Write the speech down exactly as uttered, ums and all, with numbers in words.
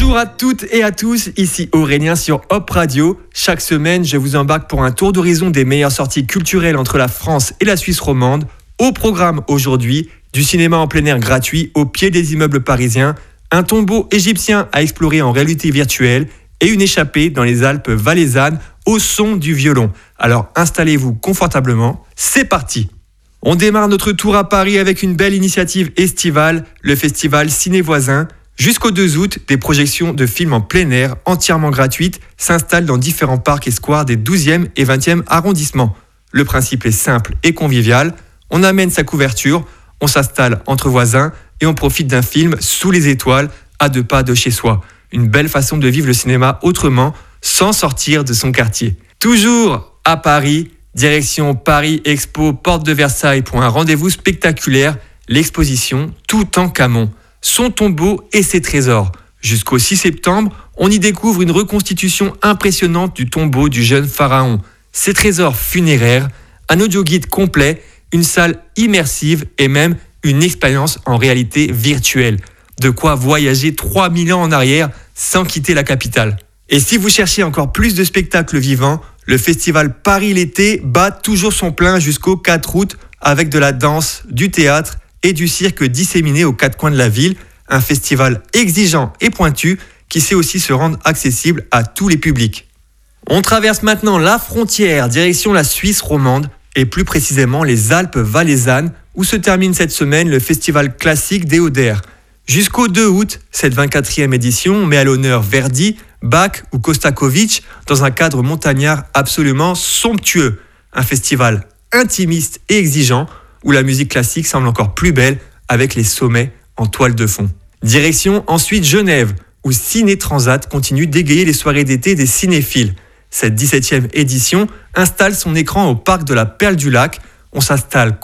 Bonjour à toutes et à tous, ici Aurélien sur Hop Radio. Chaque semaine, je vous embarque pour un tour d'horizon des meilleures sorties culturelles entre la France et la Suisse romande. Au programme aujourd'hui, du cinéma en plein air gratuit au pied des immeubles parisiens, un tombeau égyptien à explorer en réalité virtuelle et une échappée dans les Alpes valaisannes au son du violon. Alors installez-vous confortablement, c'est parti! On démarre notre tour à Paris avec une belle initiative estivale, le festival Ciné Voisin. Jusqu'au deux août, des projections de films en plein air, entièrement gratuites, s'installent dans différents parcs et squares des douzième et vingtième arrondissements. Le principe est simple et convivial. On amène sa couverture, on s'installe entre voisins et on profite d'un film sous les étoiles, à deux pas de chez soi. Une belle façon de vivre le cinéma autrement, sans sortir de son quartier. Toujours à Paris, direction Paris Expo, porte de Versailles pour un rendez-vous spectaculaire, l'exposition Toutankhamon. Son tombeau et ses trésors. Jusqu'au six septembre, on y découvre une reconstitution impressionnante du tombeau du jeune pharaon. Ses trésors funéraires, un audio-guide complet, une salle immersive et même une expérience en réalité virtuelle. De quoi voyager trois mille ans en arrière sans quitter la capitale. Et si vous cherchez encore plus de spectacles vivants, le festival Paris l'été bat toujours son plein jusqu'au quatre août avec de la danse, du théâtre et du cirque disséminé aux quatre coins de la ville, un festival exigeant et pointu qui sait aussi se rendre accessible à tous les publics. On traverse maintenant la frontière, direction la Suisse romande et plus précisément les Alpes valaisannes où se termine cette semaine le festival classique des Oder. Jusqu'au deux août, cette vingt-quatrième édition met à l'honneur Verdi, Bach ou Kostakovitch dans un cadre montagnard absolument somptueux. Un festival intimiste et exigeant où la musique classique semble encore plus belle avec les sommets en toile de fond. Direction ensuite Genève, où Ciné Transat continue d'égayer les soirées d'été des cinéphiles. Cette dix-septième édition installe son écran au parc de la Perle du Lac. On s'installe